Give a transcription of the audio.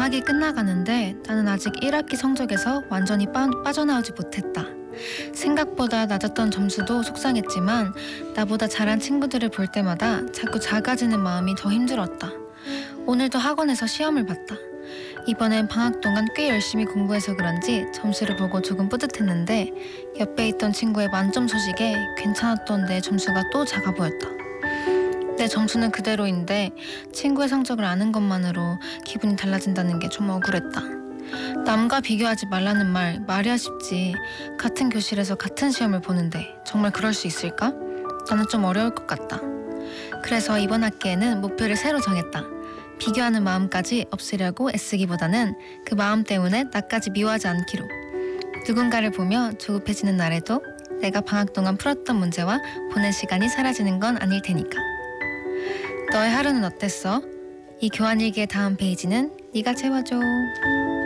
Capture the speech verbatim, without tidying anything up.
방학이 끝나가는데 나는 아직 일 학기 성적에서 완전히 빠, 빠져나오지 못했다. 생각보다 낮았던 점수도 속상했지만 나보다 잘한 친구들을 볼 때마다 자꾸 작아지는 마음이 더 힘들었다. 오늘도 학원에서 시험을 봤다. 이번엔 방학 동안 꽤 열심히 공부해서 그런지 점수를 보고 조금 뿌듯했는데 옆에 있던 친구의 만점 소식에 괜찮았던 내 점수가 또 작아 보였다. 내 점수는 그대로인데 친구의 성적을 아는 것만으로 기분이 달라진다는 게 좀 억울했다. 남과 비교하지 말라는 말 말이야 쉽지. 같은 교실에서 같은 시험을 보는데 정말 그럴 수 있을까? 나는 좀 어려울 것 같다. 그래서 이번 학기에는 목표를 새로 정했다. 비교하는 마음까지 없애려고 애쓰기보다는 그 마음 때문에 나까지 미워하지 않기로. 누군가를 보며 조급해지는 날에도 내가 방학 동안 풀었던 문제와 보낸 시간이 사라지는 건 아닐 테니까. 너의 하루는 어땠어? 이 교환일기의 다음 페이지는 네가 채워줘.